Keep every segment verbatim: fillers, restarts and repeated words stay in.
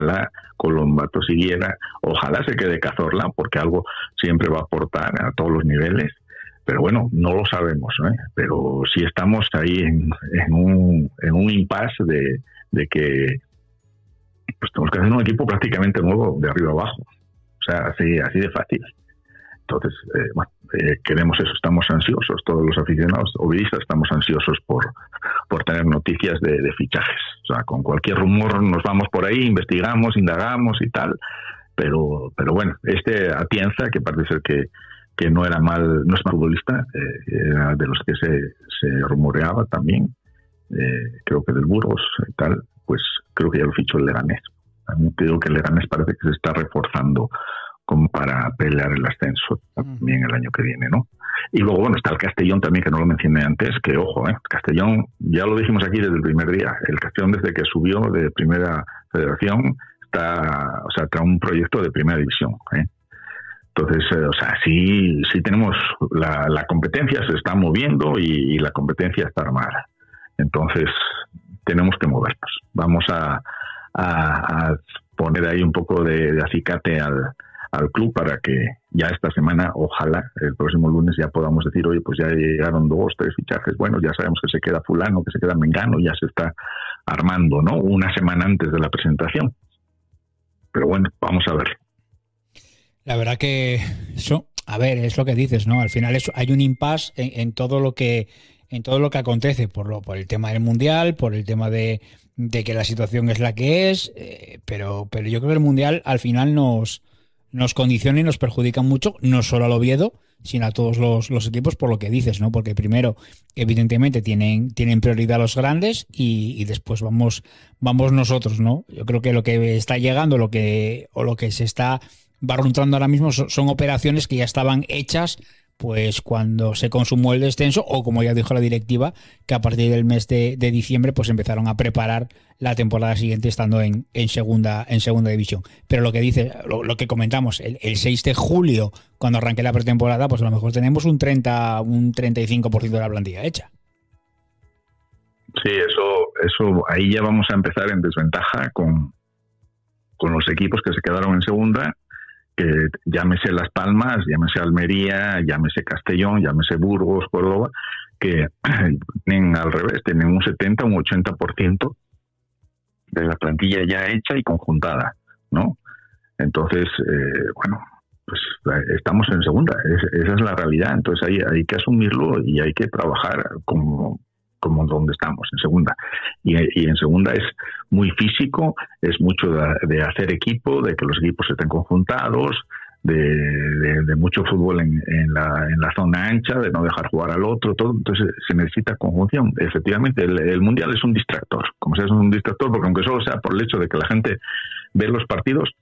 ojalá Colombato siguiera, ojalá se quede Cazorla, porque algo siempre va a aportar a todos los niveles. Pero bueno, no lo sabemos, ¿eh? Pero sí estamos ahí en, en un en un impasse de, de que pues tenemos que hacer un equipo prácticamente nuevo de arriba abajo. O sea, así, así de fácil. Entonces, eh, bueno, eh, queremos eso, estamos ansiosos, todos los aficionados ovidistas estamos ansiosos por, por tener noticias de, de fichajes. O sea, con cualquier rumor nos vamos por ahí, investigamos, indagamos y tal. Pero, pero bueno, este Atienza, que parece ser que que no era mal, no es mal futbolista, eh, era de los que se, se rumoreaba también, eh, creo que del Burgos y tal, pues creo que ya lo fichó el Leganés. A mí te digo que el Leganés parece que se está reforzando como para pelear el ascenso también el año que viene, ¿no? Y luego, bueno, está el Castellón también, que no lo mencioné antes, que ojo, eh, Castellón, ya lo dijimos aquí desde el primer día, el Castellón desde que subió de Primera Federación está, o sea, trae un proyecto de Primera División, ¿eh? Entonces, eh, o sea, sí, sí tenemos la, la competencia, se está moviendo y, y la competencia está armada. Entonces, tenemos que movernos. Vamos a, a, a poner ahí un poco de, de acicate al, al club para que ya esta semana, ojalá, el próximo lunes ya podamos decir, oye, pues ya llegaron dos, tres fichajes, bueno, ya sabemos que se queda fulano, que se queda mengano, ya se está armando, ¿no? Una semana antes de la presentación. Pero bueno, vamos a ver. La verdad que eso, a ver, es lo que dices, ¿no? Al final eso, hay un impasse en, en todo lo que en todo lo que acontece, por lo por el tema del Mundial, por el tema de, de que la situación es la que es, eh, pero pero yo creo que el Mundial al final nos nos condiciona y nos perjudica mucho, no solo al Oviedo, sino a todos los, los equipos, por lo que dices, ¿no? Porque primero, evidentemente, tienen, tienen prioridad los grandes y, y después vamos, vamos nosotros, ¿no? Yo creo que lo que está llegando, lo que, o lo que se está barruntando ahora mismo son, son operaciones que ya estaban hechas pues cuando se consumó el descenso, o como ya dijo la directiva, que a partir del mes de, de diciembre pues empezaron a preparar la temporada siguiente estando en, en segunda en segunda división. Pero lo que dice, lo, lo que comentamos, el, el seis de julio, cuando arranque la pretemporada, pues a lo mejor tenemos un treinta, un treinta y cinco por ciento de la plantilla hecha. Sí, eso, eso ahí ya vamos a empezar en desventaja con, con los equipos que se quedaron en segunda, que llámese Las Palmas, llámese Almería, llámese Castellón, llámese Burgos, Córdoba, que tienen al revés, tienen un setenta, un ochenta por ciento de la plantilla ya hecha y conjuntada, ¿no? Entonces, eh, bueno, pues estamos en segunda, es, esa es la realidad, entonces hay, hay que asumirlo y hay que trabajar como... como donde estamos, en segunda. Y, y en segunda es muy físico, es mucho de, de hacer equipo, de que los equipos estén conjuntados, de, de, de mucho fútbol en, en, la, en la zona ancha, de no dejar jugar al otro, todo. Entonces se necesita conjunción. Efectivamente, el, el Mundial es un distractor, como sea, es un distractor, porque aunque solo sea por el hecho de que la gente ve los partidos,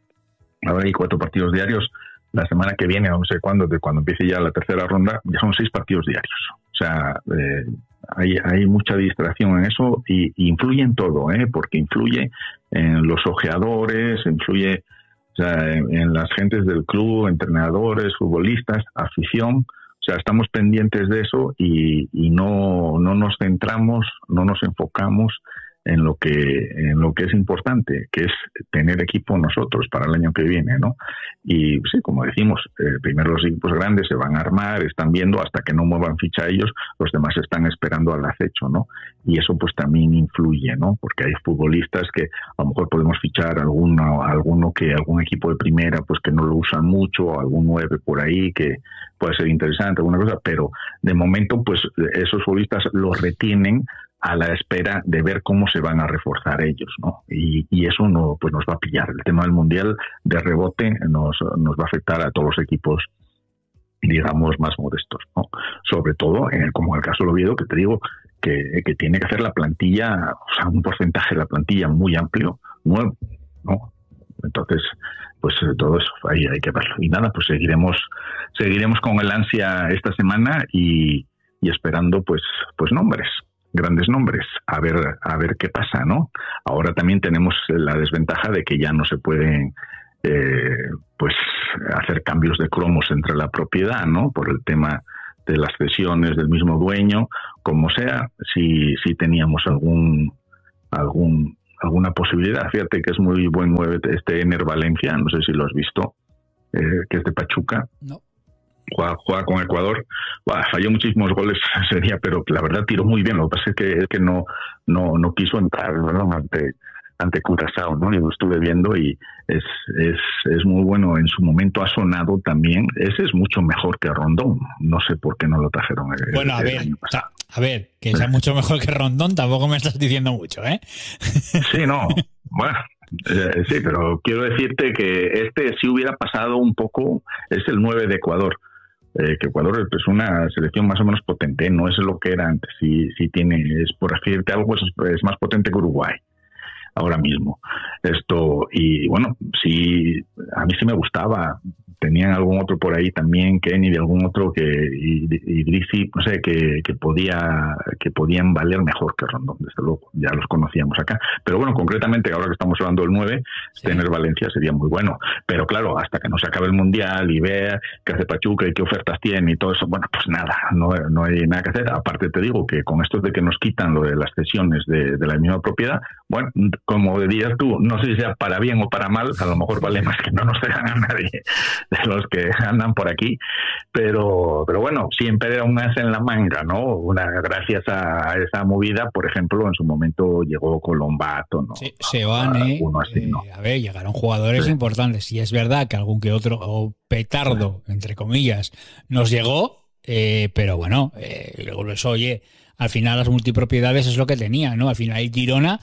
ahora hay cuatro partidos diarios, la semana que viene, no sé cuándo, de cuando empiece ya la tercera ronda, ya son seis partidos diarios. O sea, eh, hay, hay mucha distracción en eso y, y influye en todo, ¿eh? Porque influye en los ojeadores, influye, o sea, en, en las gentes del club, entrenadores, futbolistas, afición. O sea, estamos pendientes de eso y, y no, no nos centramos, no nos enfocamos en lo que en lo que es importante, que es tener equipo nosotros para el año que viene, ¿no? Y sí, como decimos, eh, primero los equipos grandes se van a armar, están viendo hasta que no muevan ficha ellos, los demás están esperando al acecho, ¿no? Y eso pues también influye, ¿no? Porque hay futbolistas que a lo mejor podemos fichar alguno, alguno que algún equipo de primera pues que no lo usan mucho, o algún nueve por ahí que puede ser interesante, alguna cosa, pero de momento pues esos futbolistas los retienen a la espera de ver cómo se van a reforzar ellos, ¿no? Y, y eso no, pues nos va a pillar. El tema del Mundial de rebote nos, nos va a afectar a todos los equipos, digamos, más modestos, ¿no? Sobre todo, en el, como en el caso del Oviedo, que te digo, que, que tiene que hacer la plantilla, o sea, un porcentaje de la plantilla muy amplio, nuevo, ¿no? Entonces, pues todo eso, ahí hay que verlo. Y nada, pues seguiremos, seguiremos con el ansia esta semana y, y esperando, pues, pues nombres. Grandes nombres, a ver a ver qué pasa, ¿no? Ahora también tenemos la desventaja de que ya no se pueden eh, pues hacer cambios de cromos entre la propiedad, ¿no? Por el tema de las cesiones del mismo dueño, como sea, si, si teníamos algún algún alguna posibilidad. Fíjate que es muy buen nueve este Ener Valencia, no sé si lo has visto, eh, que es de Pachuca. No. Juega, juega con Ecuador. Bah, falló muchísimos goles ese día, pero la verdad tiró muy bien. Lo que pasa es que, es que no, no, no quiso entrar, ¿no? ante ante Curazao, ¿no? Yo lo estuve viendo y es, es, es muy bueno. En su momento ha sonado también. Ese es mucho mejor que Rondón. No sé por qué no lo trajeron el, bueno, a el ver, año pasado. A ver, que sea mucho mejor que Rondón, tampoco me estás diciendo mucho, ¿eh? Sí, no. Bueno, eh, sí, pero quiero decirte que este sí hubiera pasado un poco. Es el nueve de Ecuador. Eh, que Ecuador es una selección más o menos potente, no es lo que era antes. Sí, sí tiene, es por decirte algo, es, es más potente que Uruguay ahora mismo. Esto, y bueno, sí, a mí sí me gustaba. Tenían algún otro por ahí también, Kenny, de algún otro que Idrissi, no sé, que, que podía que podían valer mejor que Rondón, desde luego, ya los conocíamos acá. Pero bueno, concretamente, ahora que estamos hablando del nueve, sí, tener Valencia sería muy bueno. Pero claro, hasta que no se acabe el Mundial y vea qué hace Pachuca y qué ofertas tiene y todo eso, bueno, pues nada, no, no hay nada que hacer. Aparte te digo que con esto de que nos quitan lo de las cesiones de, de la misma propiedad, bueno, como dirías tú, no sé si sea para bien o para mal, a lo mejor vale más que no nos dejan a nadie de los que andan por aquí, pero pero bueno, siempre era un as en la manga, ¿no? Una, gracias a esa movida, por ejemplo, en su momento llegó Colombato, ¿no? Sí, se van, ¿eh? Así, ¿no? eh, a ver, llegaron jugadores sí. importantes, y es verdad que algún que otro o petardo, sí. entre comillas, nos llegó, eh, pero bueno, eh, luego eso, oye, al final las multipropiedades es lo que tenía, ¿no? Al final el Girona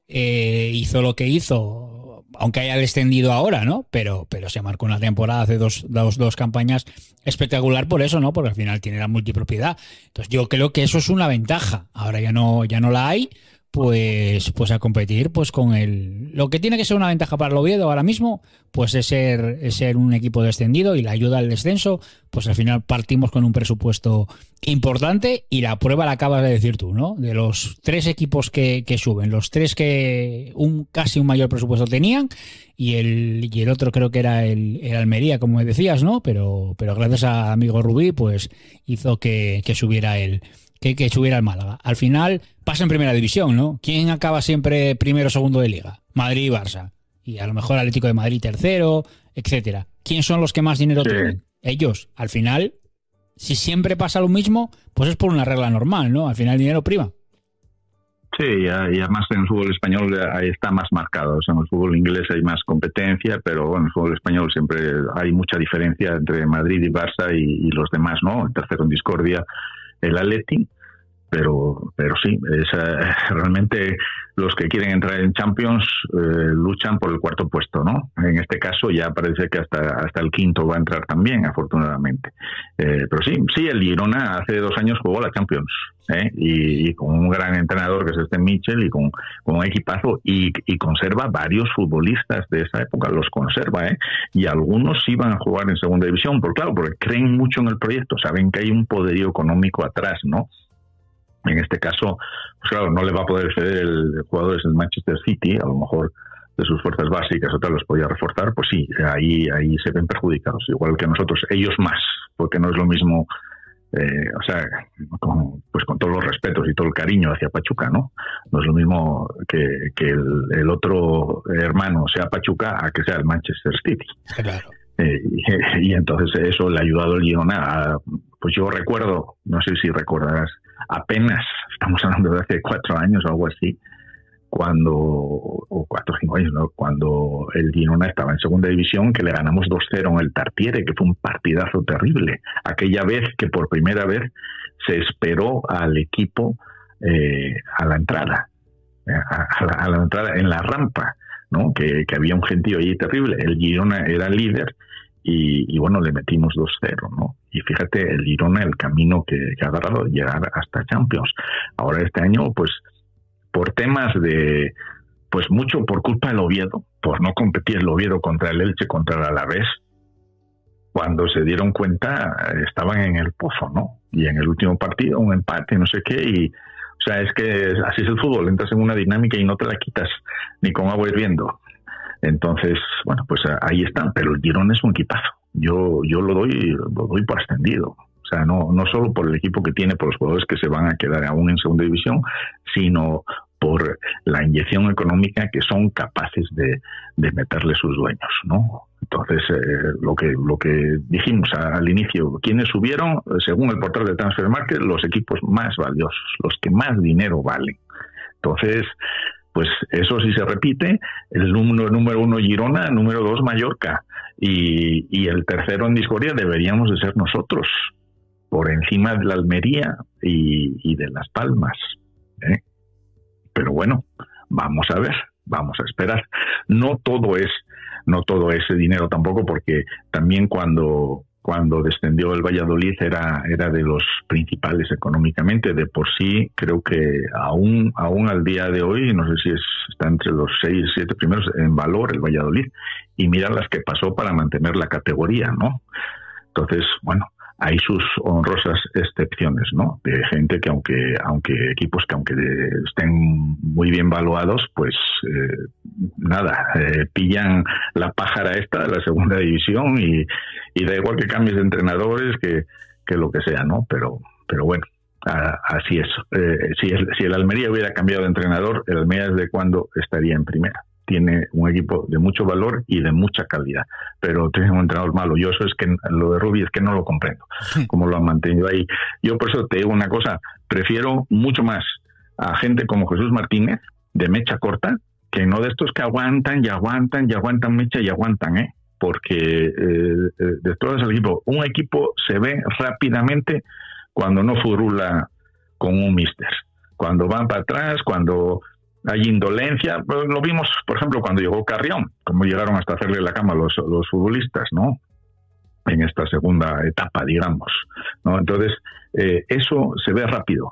eh, hizo lo que hizo, aunque haya descendido ahora, ¿no? Pero, pero se marcó una temporada hace dos, dos, dos campañas espectacular por eso, ¿no? Porque al final tiene la multipropiedad. Entonces yo creo que eso es una ventaja. Ahora ya no, ya no la hay, pues, pues a competir, pues con el. Lo que tiene que ser una ventaja para el Oviedo ahora mismo, pues es ser, es ser un equipo descendido y la ayuda al descenso, pues al final partimos con un presupuesto importante y la prueba la acabas de decir tú, ¿no? De los tres equipos que, que suben, los tres que un casi un mayor presupuesto tenían y el y el otro creo que era el, el Almería, como decías, ¿no? Pero, pero gracias a amigo Rubí, pues hizo que, que subiera el que, que subiera el Málaga. Al final pasa en primera división, ¿no? ¿Quién acaba siempre primero o segundo de liga? Madrid y Barça. Y a lo mejor Atlético de Madrid tercero, etcétera. ¿Quién son los que más dinero sí. tienen? Ellos. Al final, si siempre pasa lo mismo, pues es por una regla normal, ¿no? Al final el dinero prima. Sí, y además en el fútbol español ahí está más marcado. O sea, en el fútbol inglés hay más competencia, pero bueno, en el fútbol español siempre hay mucha diferencia entre Madrid y Barça y, y los demás, ¿no? El tercero en discordia, el Atleti. Pero, pero sí, es, eh, realmente los que quieren entrar en Champions eh, luchan por el cuarto puesto, ¿no? En este caso ya parece que hasta hasta el quinto va a entrar también, afortunadamente. Eh, pero sí, sí, el Girona hace dos años jugó la Champions, ¿eh? y, y con un gran entrenador que es este Michel y con, con un equipazo y, y conserva varios futbolistas de esa época, los conserva, ¿eh? Y algunos iban a jugar en segunda división, por claro, porque creen mucho en el proyecto, saben que hay un poderío económico atrás, ¿no? En este caso, pues claro, no le va a poder ceder el jugador es el Manchester City, a lo mejor de sus fuerzas básicas o tal los podía reforzar, pues sí, ahí ahí se ven perjudicados, igual que nosotros, ellos más, porque no es lo mismo, eh, o sea, con, pues con todos los respetos y todo el cariño hacia Pachuca, ¿no? No es lo mismo que, que el, el otro hermano sea Pachuca a que sea el Manchester City. Claro. Eh, y, y entonces eso le ha ayudado al Girona a, pues yo recuerdo, no sé si recordarás, apenas, estamos hablando de hace cuatro años o algo así, cuando, o cuatro o cinco años, ¿no? Cuando el Girona estaba en segunda división, que le ganamos dos cero en el Tartiere, que fue un partidazo terrible. Aquella vez que por primera vez se esperó al equipo eh, a la entrada, a, a, la, a la entrada en la rampa, ¿no? Que, que había un gentío ahí terrible. El Girona era líder y, y bueno, le metimos dos cero, ¿no? Y fíjate, el Girona, el camino que, que ha agarrado, llegar hasta Champions. Ahora este año, pues, por temas de, pues mucho por culpa del Oviedo, por no competir el Oviedo contra el Elche, contra el Alavés, cuando se dieron cuenta estaban en el pozo, ¿no? Y en el último partido, un empate, no sé qué, y o sea, es que así es el fútbol, entras en una dinámica y no te la quitas ni con agua hirviendo. Entonces, bueno, pues ahí están, pero el Girona es un equipazo. Yo yo lo doy lo doy por extendido. O sea, no no solo por el equipo que tiene, por los jugadores que se van a quedar aún en segunda división, sino por la inyección económica que son capaces de, de meterle sus dueños, ¿no? Entonces, eh, lo que lo que dijimos al inicio, ¿quiénes subieron? Según el portal de Transfer Market, los equipos más valiosos, los que más dinero valen. Entonces, pues eso sí se repite, el número, número uno Girona, número dos Mallorca, y, y el tercero en discordia deberíamos de ser nosotros, por encima de la Almería y, y de Las Palmas, ¿eh? Pero bueno, vamos a ver, vamos a esperar. No todo es, no todo es dinero tampoco, porque también cuando cuando descendió el Valladolid era era de los principales económicamente. De por sí, creo que aún aún al día de hoy, no sé si es, está entre los seis, siete primeros en valor el Valladolid, y mira las que pasó para mantener la categoría, ¿no? Entonces, bueno, hay sus honrosas excepciones, ¿no? De gente que aunque aunque equipos que aunque estén muy bien valuados, pues eh, nada, eh, pillan la pájara esta de la segunda división y, y da igual que cambies de entrenadores, que, que lo que sea, ¿no? Pero pero bueno, a, así es. Eh, si el, si el Almería hubiera cambiado de entrenador, el Almería desde cuándo estaría en primera. Tiene un equipo de mucho valor y de mucha calidad, pero tiene un entrenador malo. Yo eso es que lo de Rubi es que no lo comprendo, cómo lo han mantenido ahí. Yo por eso te digo una cosa, prefiero mucho más a gente como Jesús Martínez, de mecha corta, que no de estos que aguantan y aguantan y aguantan mecha y aguantan, ¿eh? Porque eh, de todo ese equipo, un equipo se ve rápidamente cuando no furula con un míster, cuando van para atrás, cuando hay indolencia. Pues lo vimos, por ejemplo, cuando llegó Carrión, como llegaron hasta hacerle la cama los, los futbolistas, ¿no? En esta segunda etapa, digamos, ¿no? Entonces, eh, eso se ve rápido.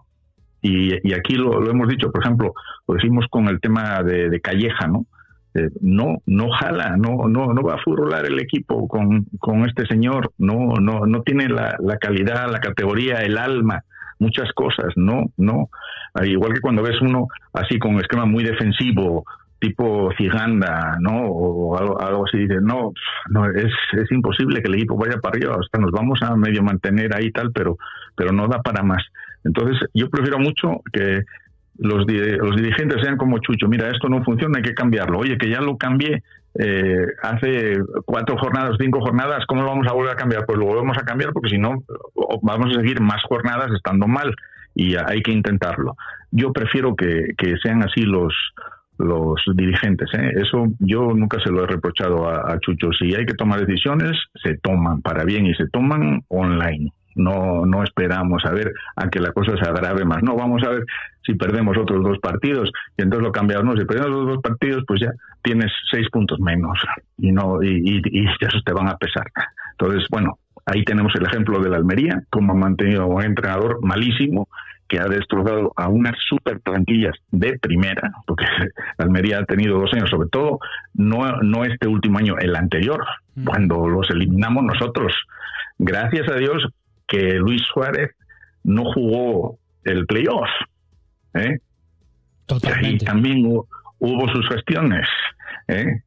Y, y aquí lo, lo hemos dicho, por ejemplo, lo decimos con el tema de, de Calleja, ¿no? Eh, no, no jala, no, no, no va a furular el equipo con, con este señor, no, no, no tiene la, la calidad, la categoría, el alma, muchas cosas, no, no. Igual que cuando ves uno así con un esquema muy defensivo, tipo Ciganda, ¿no? O algo, algo así, dices, no, no es, es imposible que el equipo vaya para arriba, hasta nos vamos a medio mantener ahí y tal, pero, pero no da para más. Entonces, yo prefiero mucho que los, los dirigentes sean como Chucho, mira, esto no funciona, hay que cambiarlo. Oye, que ya lo cambié eh, hace cuatro jornadas, cinco jornadas, ¿cómo lo vamos a volver a cambiar? Pues lo volvemos a cambiar porque si no, vamos a seguir más jornadas estando mal. Y hay que intentarlo. Yo prefiero que, que sean así los los dirigentes, ¿eh? Eso yo nunca se lo he reprochado a, a Chucho. Si hay que tomar decisiones, se toman para bien y se toman online. No no esperamos a ver a que la cosa se agrave más. No, vamos a ver si perdemos otros dos partidos y entonces lo cambiamos. No, si perdemos los dos partidos, pues ya tienes seis puntos menos y no y, y, y esos te van a pesar. Entonces, bueno, ahí tenemos el ejemplo de la Almería, como ha mantenido a un entrenador malísimo que ha destrozado a unas súper plantillas de primera, porque la Almería ha tenido dos años, sobre todo, no, no este último año, el anterior, mm. cuando los eliminamos nosotros. Gracias a Dios que Luis Suárez no jugó el playoff, ¿eh? Totalmente. Y también hubo, hubo sus gestiones, ¿eh?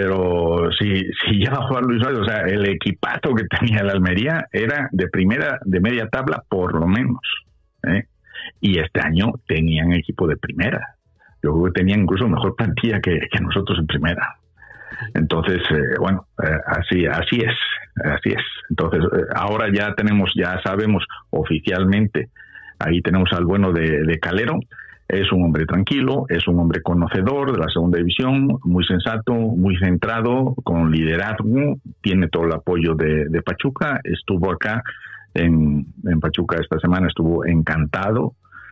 Pero si, si ya va a jugar Luis Suárez, o sea, el equipazo que tenía la Almería era de primera, de media tabla por lo menos, ¿eh? Y este año tenían equipo de primera. Yo creo que tenían incluso mejor plantilla que, que nosotros en primera. Entonces, eh, bueno, eh, así así es, así es. Entonces, eh, ahora ya tenemos, ya sabemos oficialmente, ahí tenemos al bueno de, de Calero. Es un hombre tranquilo, es un hombre conocedor de la segunda división, muy sensato, muy centrado, con liderazgo, tiene todo el apoyo de, de Pachuca. Estuvo acá en, en Pachuca esta semana, estuvo encantado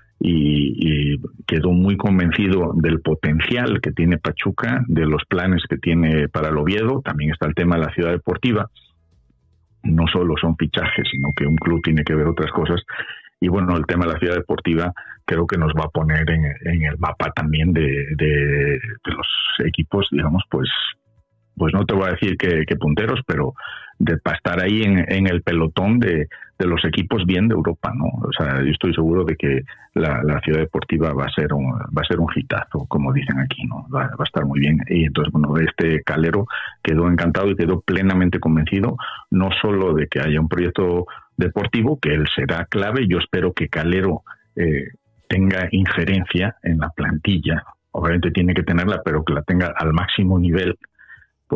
y, y quedó muy convencido del potencial que tiene Pachuca, de los planes que tiene para el Oviedo. También está el tema de la ciudad deportiva. No solo son fichajes, sino que un club tiene que ver otras cosas. Y bueno, el tema de la ciudad deportiva creo que nos va a poner en, en el mapa también de, de, de los equipos, digamos, pues pues no te voy a decir que, que punteros, pero de para estar ahí en, en el pelotón de, de los equipos bien de Europa, ¿no? O sea, yo estoy seguro de que la, la ciudad deportiva va a ser un, va a ser un hitazo, como dicen aquí, ¿no? Va, va a estar muy bien. Y entonces, bueno, este Calero quedó encantado y quedó plenamente convencido, no solo de que haya un proyecto deportivo, que él será clave. Yo espero que Calero eh, tenga injerencia en la plantilla. Obviamente tiene que tenerla, pero que la tenga al máximo nivel